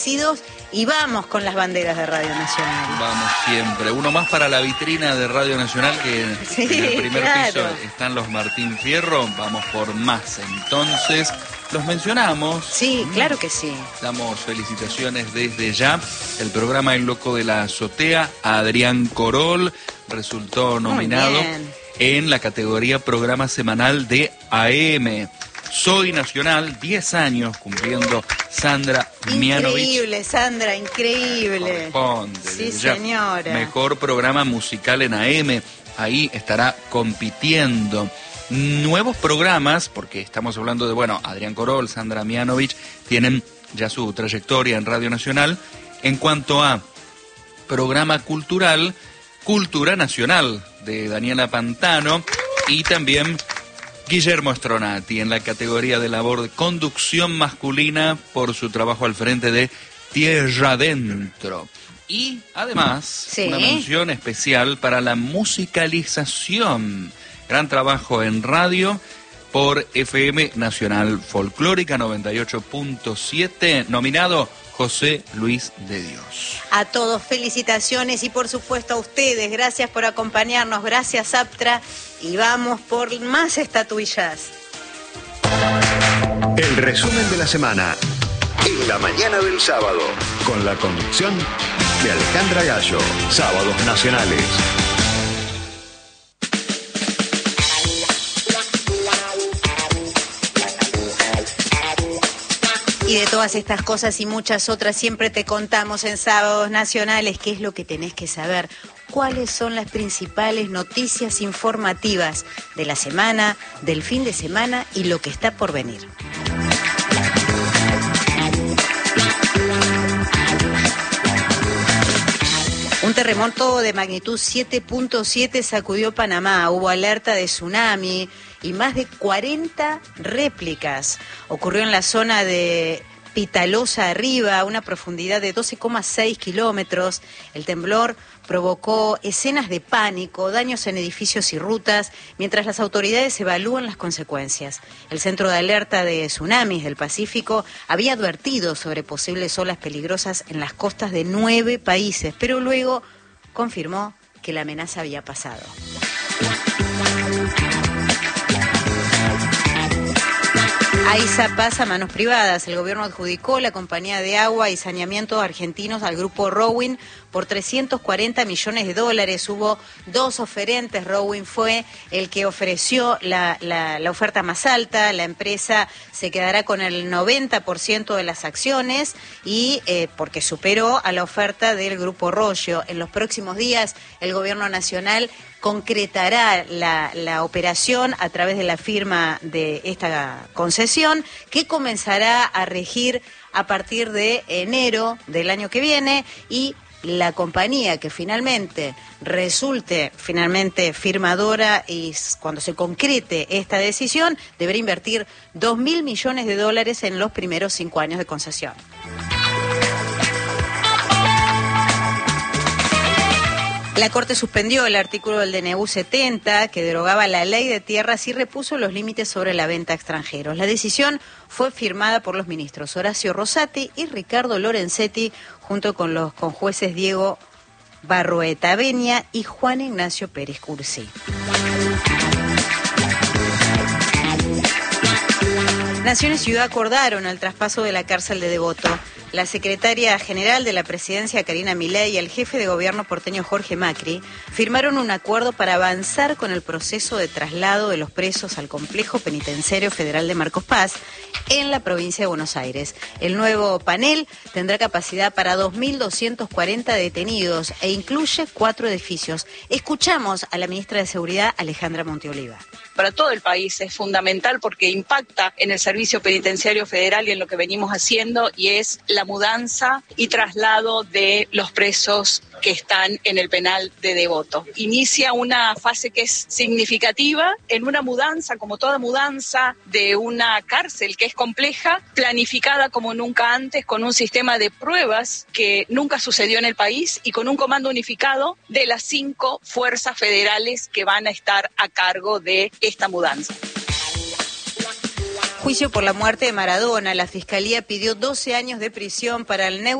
Y vamos con las banderas de Radio Nacional. Vamos siempre. Uno más para la vitrina de Radio Nacional, que sí, en el primer claro. piso están los Martín Fierro. Vamos por más. Entonces, los mencionamos. Sí, claro que sí. Damos felicitaciones desde ya. El programa El Loco de la Azotea, Adrián Corol, resultó nominado en la categoría Programa Semanal de AM. Soy Nacional, 10 años cumpliendo Sandra Mianovich. Increíble, Sandra, increíble. Corresponde, sí, señora. Mejor programa musical en AM. Ahí estará compitiendo. Nuevos programas, porque estamos hablando de, Adrián Corol, Sandra Mianovich, tienen ya su trayectoria en Radio Nacional. En cuanto a programa cultural, Cultura Nacional, de Daniela Pantano, y también Guillermo Stronati en la categoría de labor de conducción masculina por su trabajo al frente de Tierra Adentro. Y además, una mención especial para la musicalización. Gran trabajo en radio por FM Nacional Folclórica 98.7, nominado José Luis de Dios. A todos felicitaciones y por supuesto a ustedes, gracias por acompañarnos, gracias Aptra, y vamos por más estatuillas. El resumen de la semana en la mañana del sábado, con la conducción de Alejandra Gallo, Sábados Nacionales. Y de todas estas cosas y muchas otras siempre te contamos en Sábados Nacionales qué es lo que tenés que saber, cuáles son las principales noticias informativas de la semana, del fin de semana y lo que está por venir. Un terremoto de magnitud 7.7 sacudió Panamá, hubo alerta de tsunami y más de 40 réplicas. Ocurrió en la zona de Pitalosa Arriba, a una profundidad de 12,6 kilómetros. El temblor provocó escenas de pánico, daños en edificios y rutas, mientras las autoridades evalúan las consecuencias. El Centro de Alerta de Tsunamis del Pacífico había advertido sobre posibles olas peligrosas en las costas de 9 países, pero luego confirmó que la amenaza había pasado. AISA pasa a manos privadas. El gobierno adjudicó la compañía de agua y saneamiento argentinos al grupo Rowin por $340 millones. Hubo 2 oferentes. Rowin fue el que ofreció la oferta más alta. La empresa se quedará con el 90% de las acciones y porque superó a la oferta del grupo Rollo. En los próximos días el gobierno nacional concretará la operación a través de la firma de esta concesión que comenzará a regir a partir de enero del año que viene, y la compañía que finalmente resulte firmadora y cuando se concrete esta decisión deberá invertir $2.000 millones en los primeros 5 años de concesión. La Corte suspendió el artículo del DNU 70 que derogaba la ley de tierras y repuso los límites sobre la venta a extranjeros. La decisión fue firmada por los ministros Horacio Rosati y Ricardo Lorenzetti, junto con los conjueces Diego Barroeta Benia y Juan Ignacio Pérez Cursi. Nación y Ciudad acordaron el traspaso de la cárcel de Devoto. La secretaria general de la presidencia, Karina Milei, y el jefe de gobierno porteño, Jorge Macri, firmaron un acuerdo para avanzar con el proceso de traslado de los presos al complejo penitenciario federal de Marcos Paz en la provincia de Buenos Aires. El nuevo panel tendrá capacidad para 2.240 detenidos e incluye 4 edificios. Escuchamos a la ministra de Seguridad, Alejandra Monteoliva. Para todo el país es fundamental porque impacta en el servicio penitenciario federal y en lo que venimos haciendo, y es la mudanza y traslado de los presos que están en el penal de Devoto. Inicia una fase que es significativa en una mudanza, como toda mudanza de una cárcel que es compleja, planificada como nunca antes, con un sistema de pruebas que nunca sucedió en el país y con un comando unificado de las 5 fuerzas federales que van a estar a cargo de esta mudanza. Juicio por la muerte de Maradona. La Fiscalía pidió 12 años de prisión para el